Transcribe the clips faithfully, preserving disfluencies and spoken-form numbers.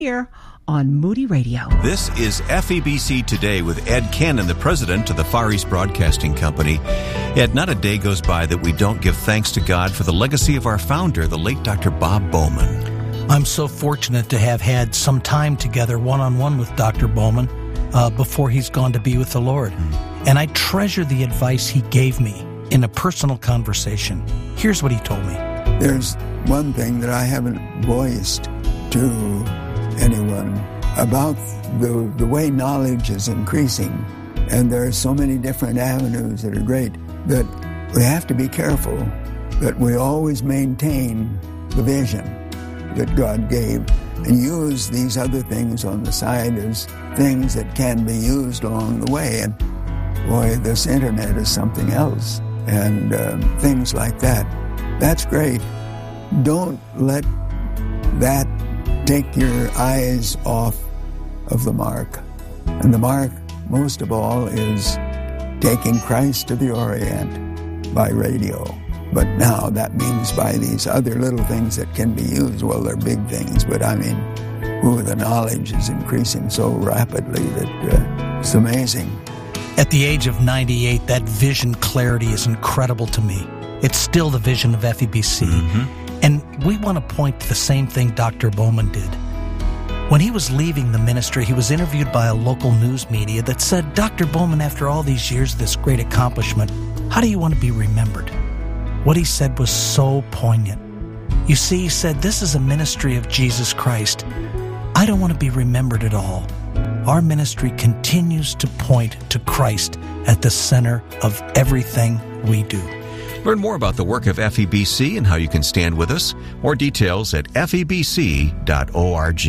Here on Moody Radio. This is F E B C Today with Ed Cannon, the president of the Far East Broadcasting Company. Ed, not a day goes by that we don't give thanks to God for the legacy of our founder, the late Doctor Bob Bowman. I'm so fortunate to have had some time together one-on-one with Doctor Bowman uh, before he's gone to be with the Lord. Mm. And I treasure the advice he gave me in a personal conversation. Here's what he told me. There's one thing that I haven't voiced to anyone about the the way knowledge is increasing, and there are so many different avenues that are great, that we have to be careful that we always maintain the vision that God gave and use these other things on the side as things that can be used along the way. And boy, this internet is something else, and um, things like that. That's great. Don't let that take your eyes off of the mark. And the mark, most of all, is taking Christ to the Orient by radio. But now that means by these other little things that can be used. Well, they're big things, but I mean, ooh, the knowledge is increasing so rapidly that uh, it's amazing. At the age of ninety-eight, that vision clarity is incredible to me. It's still the vision of F E B C. Mm-hmm. And we want to point to the same thing Doctor Bowman did. When he was leaving the ministry, he was interviewed by a local news media that said, Doctor Bowman, after all these years of this great accomplishment, how do you want to be remembered? What he said was so poignant. You see, he said, this is a ministry of Jesus Christ. I don't want to be remembered at all. Our ministry continues to point to Christ at the center of everything we do. Learn more about the work of F E B C and how you can stand with us. More details at F E B C dot org.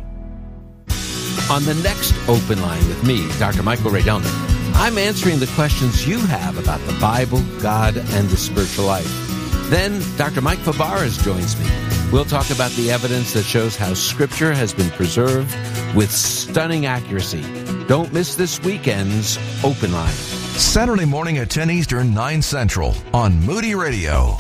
On the next Open Line with me, Doctor Michael Ray Delman, I'm answering the questions you have about the Bible, God, and the spiritual life. Then Doctor Mike Fabarez joins me. We'll talk about the evidence that shows how Scripture has been preserved with stunning accuracy. Don't miss this weekend's Open Line. Saturday morning at ten Eastern, nine Central on Moody Radio.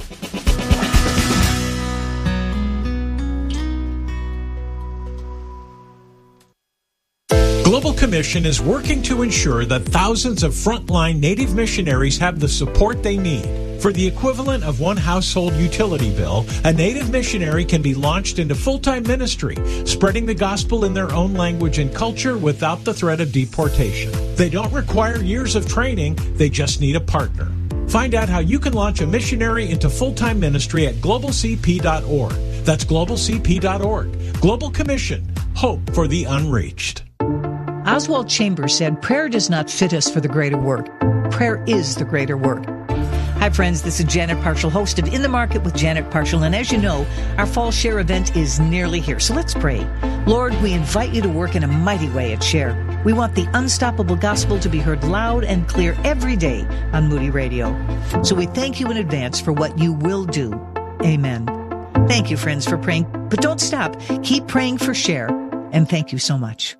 Global Commission is working to ensure that thousands of frontline Native missionaries have the support they need. For the equivalent of one household utility bill, a Native missionary can be launched into full-time ministry, spreading the gospel in their own language and culture without the threat of deportation. They don't require years of training, they just need a partner. Find out how you can launch a missionary into full-time ministry at global c p dot org. That's global c p dot org. Global Commission. Hope for the unreached. Oswald Chambers said, prayer does not fit us for the greater work. Prayer is the greater work. Hi, friends. This is Janet Parshall, host of In the Market with Janet Parshall. And as you know, our Fall Share event is nearly here. So let's pray. Lord, we invite you to work in a mighty way at Share. We want the unstoppable gospel to be heard loud and clear every day on Moody Radio. So we thank you in advance for what you will do. Amen. Thank you, friends, for praying. But don't stop. Keep praying for Share. And thank you so much.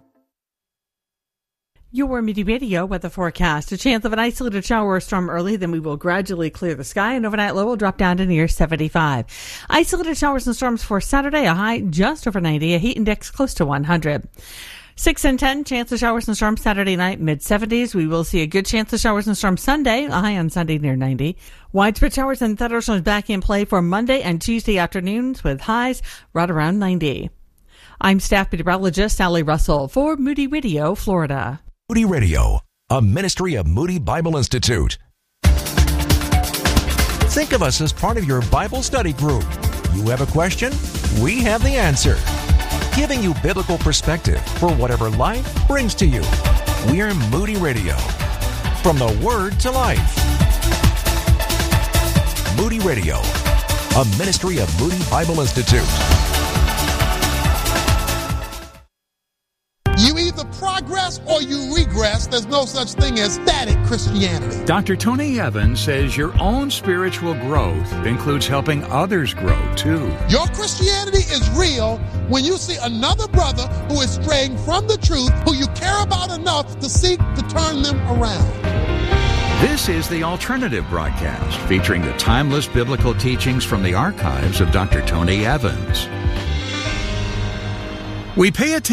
Your Moody Radio weather forecast. A chance of an isolated shower or storm early, then we will gradually clear the sky, and overnight low will drop down to near seventy-five. Isolated showers and storms for Saturday, a high just over ninety, a heat index close to one hundred. six and ten, chance of showers and storms Saturday night, mid-seventies. We will see a good chance of showers and storms Sunday, a high on Sunday near ninety. Widespread showers and thunderstorms back in play for Monday and Tuesday afternoons with highs right around ninety. I'm staff meteorologist Sally Russell for Moody Radio, Florida. Moody Radio, a ministry of Moody Bible Institute. Think of us as part of your Bible study group. You have a question? We have the answer. Giving you biblical perspective for whatever life brings to you. We're Moody Radio. From the Word to Life. Moody Radio, a ministry of Moody Bible Institute. You either progress or you regress. There's no such thing as static Christianity. Doctor Tony Evans says your own spiritual growth includes helping others grow, too. Your Christianity is real when you see another brother who is straying from the truth, who you care about enough to seek to turn them around. This is The Alternative Broadcast, featuring the timeless biblical teachings from the archives of Doctor Tony Evans. We pay attention